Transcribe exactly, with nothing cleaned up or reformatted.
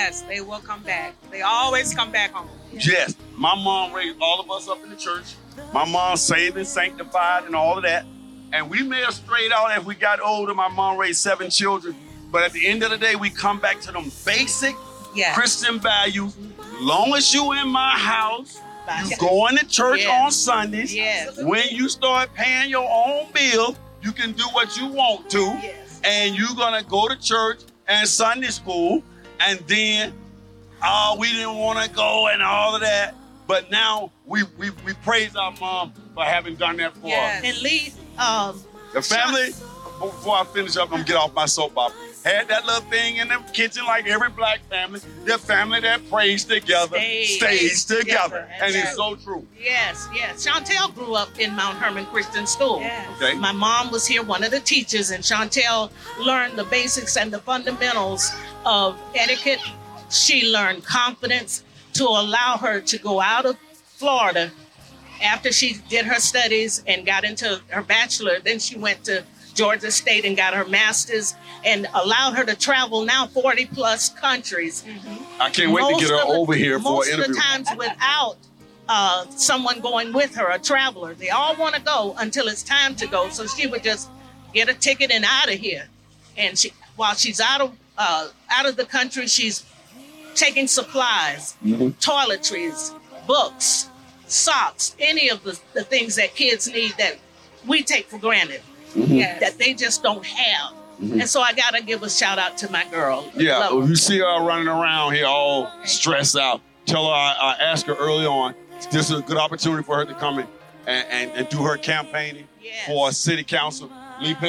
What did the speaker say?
Yes, they will come back. They always come back home. Yes, my mom raised all of us up in the church. My mom saved and sanctified and all of that. And we may have strayed out as we got older. My mom raised seven children. But at the end of the day, we come back to them basic Yes. Christian values. Long as you in my house, you Yes. going to church Yes. on Sundays. Yes. When you start paying your own bill, you can do what you want to. Yes. And you're going to go to church and Sunday school. And then, oh, we didn't want to go and all of that. But now we, we, we praise our mom for having done that for Yes. us. And Lee, um, The family, before I finish up, I'm going to get off my soapbox. Had that little thing in the kitchen like every black family. The family that prays together Stays stays together. together. And That's it's so true. yes, yes. Chantel grew up in Mount Hermon Christian School. Yes. Okay? My mom was here, one of the teachers, and Chantel learned the basics and the fundamentals of etiquette. She learned confidence to allow her to go out of Florida after she did her studies and got into her bachelor. Then she went to Georgia State and got her master's and allowed her to travel now forty plus countries. I can't wait to get her of the- over here for most an of interview. the times without uh, someone going with her, a traveler. They all want to go until it's time to go. So she would just get a ticket and out of here. And she, while she's out of uh, out of the country, she's taking supplies, Mhm. toiletries, books, socks, any of the, the things that kids need that we take for granted, Yes. that they just don't have. And so I gotta give a shout out to my girl. Yeah, Love her. if you see her running around here all stressed out, tell her I, I asked her early on, this is a good opportunity for her to come in and, and, and do her campaigning Yes. for city council. Lee